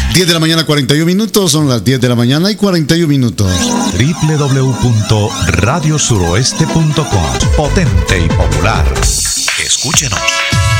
10 de la mañana, 41 minutos. Son las 10 de la mañana y 41 minutos. www.radiosuroeste.com. Potente y popular. Escúchenos.